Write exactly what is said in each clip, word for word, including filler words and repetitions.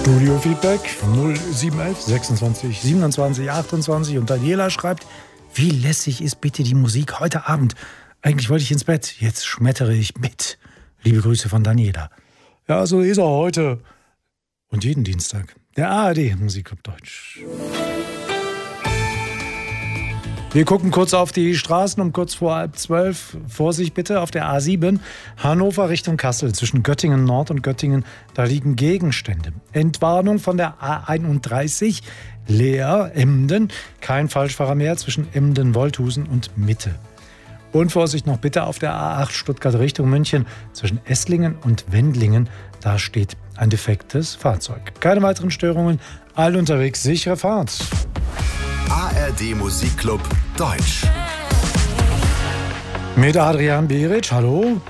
Studio-Feedback null sieben elf sechsundzwanzig siebenundzwanzig achtundzwanzig und Daniela schreibt, wie lässig ist bitte die Musik heute Abend? Eigentlich wollte ich ins Bett, jetzt schmettere ich mit. Liebe Grüße von Daniela. Ja, so ist er heute und jeden Dienstag. Der A R D Musikclub Deutsch. Wir gucken kurz auf die Straßen um kurz vor halb zwölf. Vorsicht bitte auf der A sieben, Hannover Richtung Kassel, zwischen Göttingen Nord und Göttingen. Da liegen Gegenstände. Entwarnung von der A einunddreißig, Leer, Emden. Kein Falschfahrer mehr zwischen Emden, Wolthusen und Mitte. Und Vorsicht noch bitte auf der A acht Stuttgart Richtung München, zwischen Esslingen und Wendlingen. Da steht ein defektes Fahrzeug. Keine weiteren Störungen, all unterwegs, sichere Fahrt. A R D Musikclub Deutsch. Mit Adrian Beric, hallo.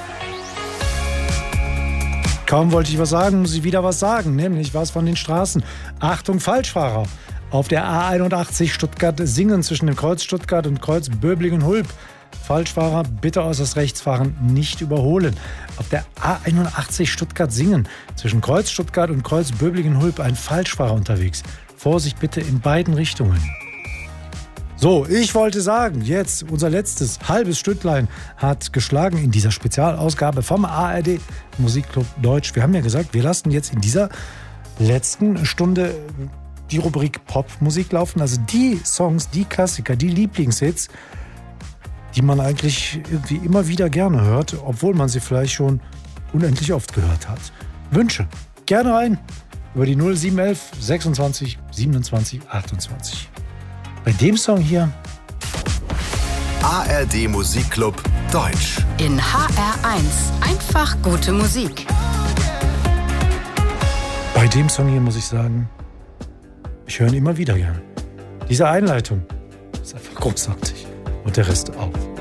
Kaum wollte ich was sagen, muss ich wieder was sagen, nämlich was von den Straßen. Achtung, Falschfahrer. Auf der A einundachtzig Stuttgart-Singen zwischen dem Kreuz Stuttgart und Kreuz Böblingen-Hulb. Falschfahrer bitte äußerst rechts fahren, nicht überholen. Auf der A einundachtzig Stuttgart-Singen zwischen Kreuz Stuttgart und Kreuz Böblingen-Hulb ein Falschfahrer unterwegs. Vorsicht bitte in beiden Richtungen. So, ich wollte sagen, jetzt unser letztes halbes Stündlein hat geschlagen in dieser Spezialausgabe vom A R D Musikclub Deutsch. Wir haben ja gesagt, wir lassen jetzt in dieser letzten Stunde die Rubrik Popmusik laufen. Also die Songs, die Klassiker, die Lieblingshits, die man eigentlich irgendwie immer wieder gerne hört, obwohl man sie vielleicht schon unendlich oft gehört hat. Wünsche gerne rein über die null sieben elf sechsundzwanzig siebenundzwanzig achtundzwanzig. Bei dem Song hier A R D Musikclub Deutsch. In H R eins einfach gute Musik. Bei dem Song hier muss ich sagen, ich höre ihn immer wieder gerne. Diese Einleitung ist einfach großartig und der Rest auch.